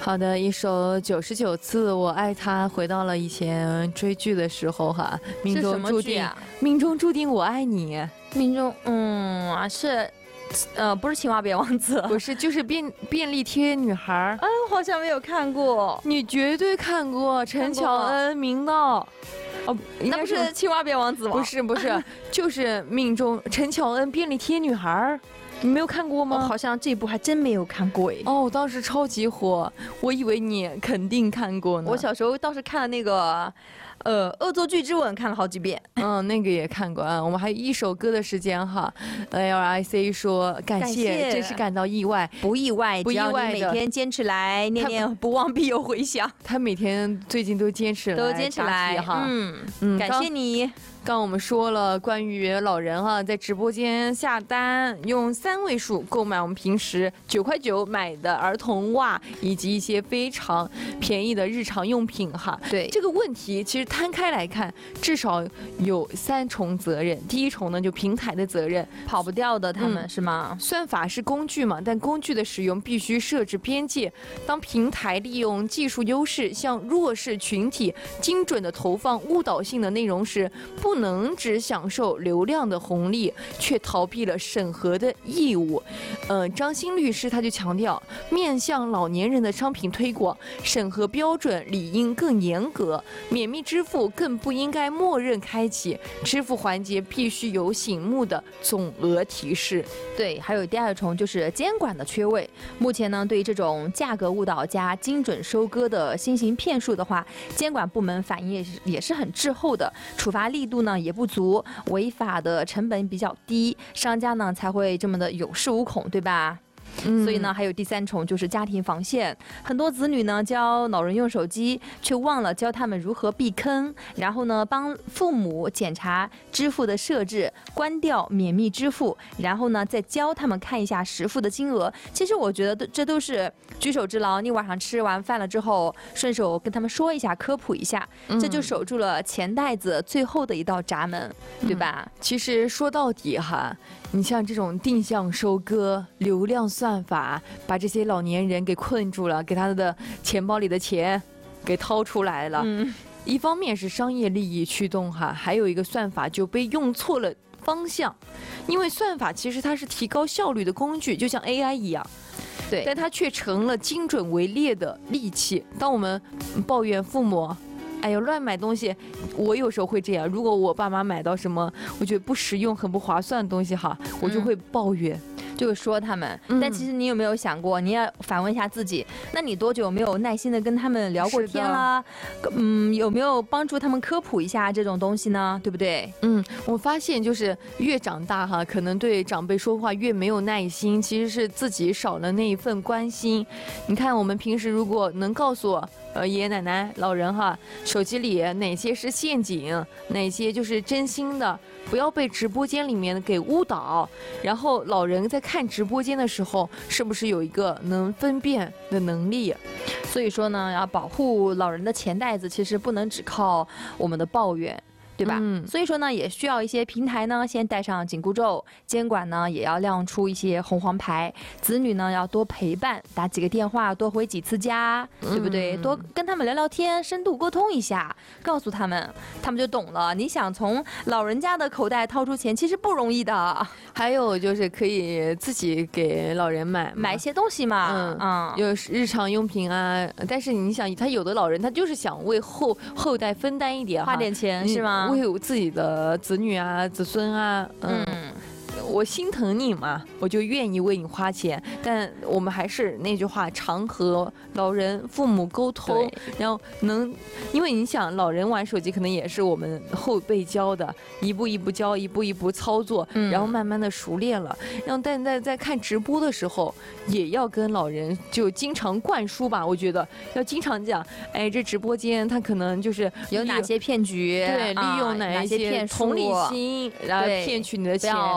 好的，一首99次我爱他，回到了以前追剧的时候哈，命中注定，命中注定我爱你， 命中是。不是青蛙别王子， 不是，就是便利贴女孩。 好像没有看过。 你绝对看过，陈乔恩、明道。 哦，那不是青蛙别王子吗？ 不是，就是命中陈乔恩便利贴女孩。你没有看过吗？ 好像这部还真没有看过哎。 哦，当时超级火，我以为你肯定看过呢。 我小时候倒是看了那个，恶作剧之吻看了好几遍。 那个也看过啊。我们还有一首歌的时间哈。LIC 说感谢，真是感到意外， 不意外，只要你每天坚持来，念念不忘必有回响。 他每天最近都坚持来哈。 感谢你。 刚我们说了关于老人哈，在直播间下单用3位数购买我们平时9块9买的儿童袜以及一些非常便宜的日常用品哈。 对这个问题，其实摊开来看，至少有3重责任。第一重呢，就平台的责任， 跑不掉的，他们是吗？ 算法是工具嘛，但工具的使用必须设置边界。当平台利用技术优势向弱势群体精准的投放误导性的内容时，不能只享受流量的红利，却逃避了审核的义务。张欣律师他就强调，面向老年人的商品推广，审核标准理应更严格，免密支付更不应该默认开启，支付环节必须有醒目的总额提示。 对，还有第2重就是监管的缺位。目前呢，对这种价格误导加精准收割的新型骗术的话，监管部门反应也是很滞后的，处罚力度呢也不足，违法的成本比较低，商家呢才会这么的有恃无恐，对吧？所以呢，还有第3重就是家庭防线。很多子女呢教老人用手机，却忘了教他们如何避坑，然后呢帮父母检查支付的设置，关掉免密支付，然后呢再教他们看一下实付的金额。其实我觉得这都是举手之劳。你晚上吃完饭了之后，顺手跟他们说一下，科普一下，这就守住了钱袋子最后的一道闸门，对吧？ 其实说到底哈，你像这种定向收割、流量算法，把这些老年人给困住了，给他的钱包里的钱给掏出来了。一方面是商业利益驱动哈，还有一个算法就被用错了方向。因为算法其实它是提高效率的工具，就像 AI 一样。 对， 但它却成了精准围猎的利器。当我们抱怨父母哎呦乱买东西，我有时候会这样。如果我爸妈买到什么我觉得不实用、很不划算的东西哈，我就会抱怨。 就会说他们，但其实你有没有想过，你要反问一下自己，那你多久没有耐心的跟他们聊过天啦？有没有帮助他们科普一下这种东西呢？对不对？ 我发现就是越长大哈，可能对长辈说话越没有耐心，其实是自己少了那一份关心。你看我们平时如果能告诉爷爷奶奶、老人哈，手机里哪些是陷阱，哪些就是真心的，不要被直播间里面给误导。然后老人在看直播间的时候，是不是有一个能分辨的能力？ 所以说呢，要保护老人的钱袋子，其实不能只靠我们的抱怨。对吧？所以说呢，也需要一些平台呢，先戴上紧箍咒，监管呢也要亮出一些红黄牌，子女呢要多陪伴，打几个电话，多回几次家，对不对？多跟他们聊聊天，深度沟通一下，告诉他们，他们就懂了。你想从老人家的口袋掏出钱，其实不容易的。 还有就是可以自己给老人买一些东西嘛， 有日常用品啊。但是你想，他有的老人他就是想为后代分担一点， 花点钱是吗？ 为自己的子女啊、子孙啊，我心疼你嘛，我就愿意为你花钱。但我们还是那句话，常和老人、父母沟通，然后因为你想，老人玩手机可能也是我们后辈教的，一步一步教，一步一步操作，然后慢慢的熟练了。然后但在看直播的时候，也要跟老人就经常灌输吧，我觉得要经常讲，哎，这直播间他可能就是有哪些骗局， 对，利用哪一些同理心，然后骗取你的钱，让你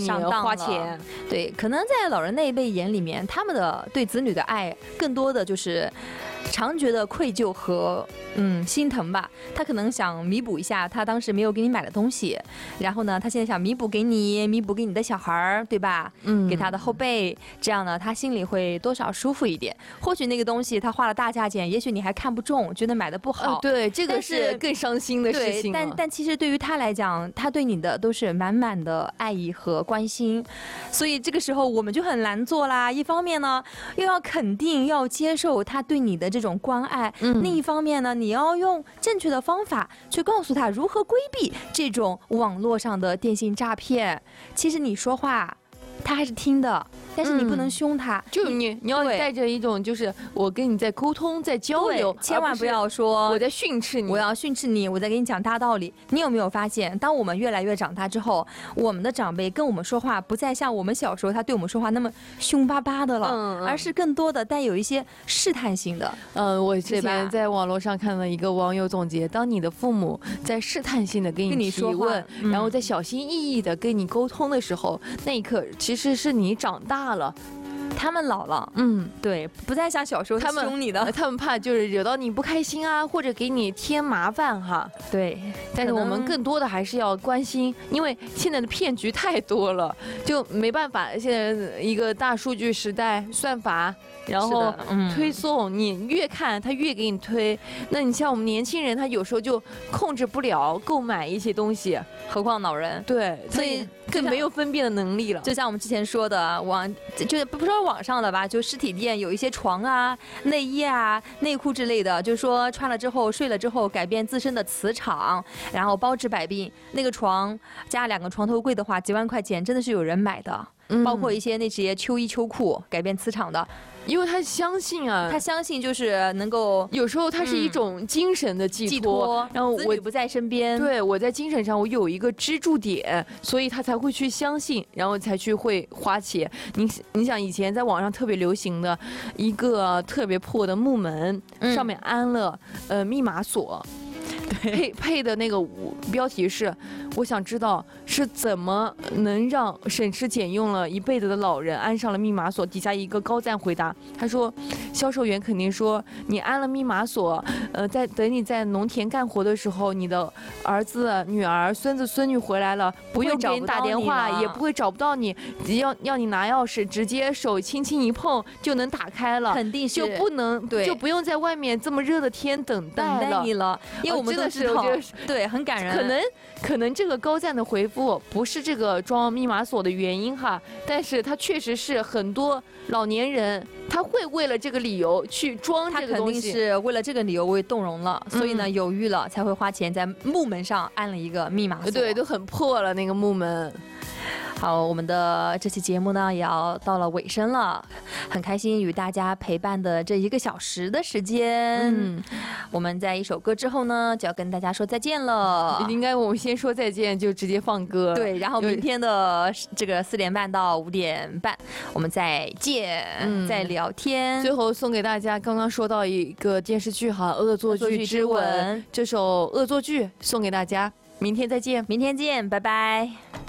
你上当了花钱。 对，可能在老人那一辈眼里面，他们的对子女的爱更多的就是常觉得愧疚和心疼吧。他可能想弥补一下他当时没有给你买的东西，然后呢，他现在想弥补给你的小孩儿，对吧？给他的后辈，这样呢，他心里会多少舒服一点。或许那个东西他花了大价钱，也许你还看不中，觉得买的不好。 对，这个但是是更伤心的事情了。 但其实对于他来讲，他对你的都是满满的爱意和关心，所以这个时候我们就很难做啦。一方面呢，又要肯定要接受他对你的这种关爱，另一方面呢，你要用正确的方法去告诉他如何规避这种网络上的电信诈骗。其实你说话，他还是听的，但是你不能凶他， 就你要带着一种就是我跟你在沟通，在交流， 千万不要说我在训斥你， 我要训斥你，我在给你讲大道理。你有没有发现，当我们越来越长大之后，我们的长辈跟我们说话不再像我们小时候他对我们说话那么凶巴巴的了，而是更多的带有一些试探性的。 我之前在网络上看了一个网友总结，当你的父母在试探性的跟你提问，然后在小心翼翼的跟你沟通的时候，那一刻其实是你长大了。 他们老了，对，不再像小时候他们凶你的， 他们怕就是惹到你不开心啊，或者给你添麻烦哈。 对， 但是我们更多的还是要关心，因为现在的骗局太多了，就没办法。现在一个大数据时代，算法，然后推送，你越看他越给你推。那你像我们年轻人，他有时候就控制不了购买一些东西， 何况老人。 对，所以更没有分辨的能力了。 就像我们之前说的，就是不说网上的吧，就实体店有一些床啊、内衣啊、内裤之类的，就是说穿了之后、睡了之后改变自身的磁场，然后包治百病。那个床加2个床头柜的话，几万块钱真的是有人买的。包括一些那些秋衣秋裤改变磁场的， 因为他相信啊， 他相信就是能够， 有时候它是一种精神的寄托，然后我不在身边， 对，我在精神上我有一个支柱点，所以他才会去相信，然后才去会花钱。你想以前在网上特别流行的一个特别破的木门，上面安了密码锁。配的那个标题是，我想知道是怎么能让省吃俭用了一辈子的老人安上了密码锁。底下一个高赞回答，他说，销售员肯定说你安了密码锁，等你在农田干活的时候，你的儿子、女儿、孙子、孙女回来了，不用给你打电话，也不会找不到你，要你拿钥匙，直接手轻轻一碰就能打开了， 肯定是就不能就不用在外面这么热的天等待你了，因为我们都知道，对，很感人。 可能这个高赞的回复不是这个装密码锁的原因哈，但是他确实是很多老年人他会为了这个理由去装这个东西， 他肯定是为了这个理由为动容了，所以呢犹豫了才会花钱在木门上安了一个密码锁， 对，都很破了那个木门。 好，我们的这期节目呢也要到了尾声了，很开心与大家陪伴的这1个小时的时间。我们在一首歌之后呢，就要跟大家说再见了。 应该我们先说再见，就直接放歌。 对，然后明天的这个4点半到5点半，我们再见，再聊天。 最后送给大家，刚刚说到一个电视剧哈，《恶作剧之吻》，这首恶作剧送给大家，明天再见， 明天见，拜拜。